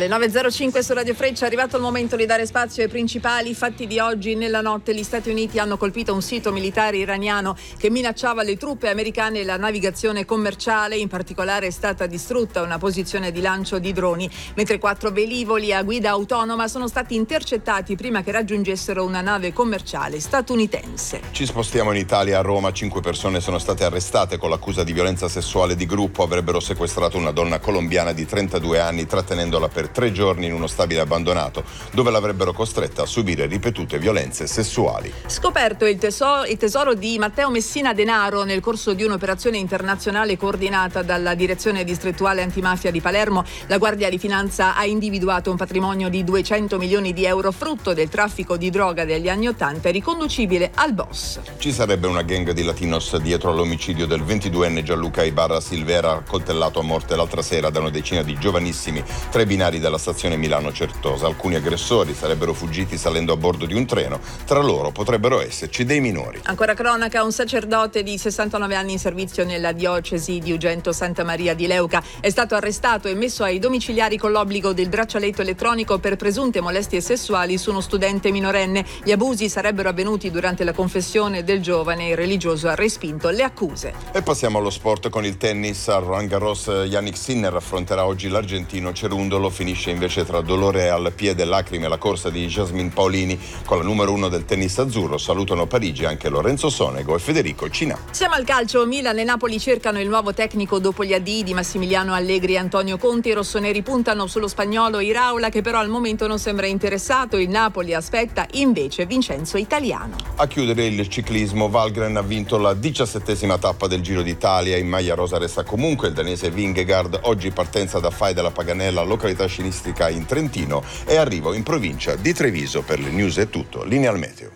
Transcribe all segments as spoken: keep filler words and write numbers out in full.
Le nove e zero cinque su Radio Freccia, è arrivato il momento di dare spazio ai principali fatti di oggi. Nella notte gli Stati Uniti hanno colpito un sito militare iraniano che minacciava le truppe americane e la navigazione commerciale. In particolare è stata distrutta una posizione di lancio di droni, mentre quattro velivoli a guida autonoma sono stati intercettati prima che raggiungessero una nave commerciale statunitense. Ci spostiamo in Italia. A Roma cinque persone sono state arrestate con l'accusa di violenza sessuale di gruppo. Avrebbero sequestrato una donna colombiana di trentadue anni, trattenendola per tre giorni in uno stabile abbandonato, dove l'avrebbero costretta a subire ripetute violenze sessuali. Scoperto il tesoro, il tesoro di Matteo Messina Denaro nel corso di un'operazione internazionale coordinata dalla Direzione Distrettuale Antimafia di Palermo. La Guardia di Finanza ha individuato un patrimonio di duecento milioni di euro, frutto del traffico di droga degli anni ottanta, riconducibile al boss. Ci sarebbe una gang di latinos dietro all'omicidio del ventiduenne Gianluca Ibarra Silvera, accoltellato a morte l'altra sera da una decina di giovanissimi tra i binari della stazione Milano-Certosa. Alcuni aggressori sarebbero fuggiti salendo a bordo di un treno. Tra loro potrebbero esserci dei minori. Ancora cronaca, un sacerdote di sessantanove anni in servizio nella diocesi di Ugento Santa Maria di Leuca è stato arrestato e messo ai domiciliari con l'obbligo del braccialetto elettronico per presunte molestie sessuali su uno studente minorenne. Gli abusi sarebbero avvenuti durante la confessione del giovane. Il religioso ha respinto le accuse. E passiamo allo sport con il tennis. A Roland Garros Jannik Sinner affronterà oggi l'argentino Cerundolo. Finisce invece tra dolore al piede e lacrime la corsa di Jasmine Paolini con la numero uno del tennis azzurro. Salutano Parigi anche Lorenzo Sonego e Federico Cinà. Siamo al calcio. Milan e Napoli cercano il nuovo tecnico dopo gli addii di Massimiliano Allegri e Antonio Conte. I rossoneri puntano sullo spagnolo Iraola, che però al momento non sembra interessato. Il Napoli aspetta invece Vincenzo Italiano. A chiudere il ciclismo, Valgren ha vinto la diciassettesima tappa del Giro d'Italia. In maglia rosa resta comunque il danese Vingegaard. Oggi partenza da Fai della Paganella, località sciistica in Trentino, e arrivo in provincia di Treviso. Per le news è tutto. Linea al meteo.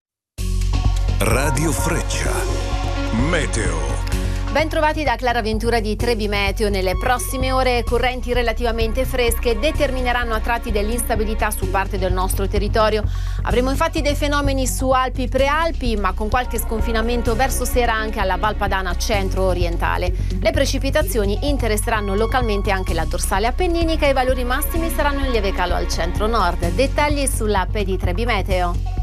Radio Freccia. Meteo. Ben trovati da Clara Ventura di Trebi Meteo. Nelle prossime ore correnti relativamente fresche determineranno a tratti dell'instabilità su parte del nostro territorio. Avremo infatti dei fenomeni su Alpi Prealpi, ma con qualche sconfinamento verso sera anche alla Val Padana centro-orientale. Le precipitazioni interesseranno localmente anche la dorsale appenninica e i valori massimi saranno in lieve calo al centro-nord. Dettagli sull'app di Trebi Meteo.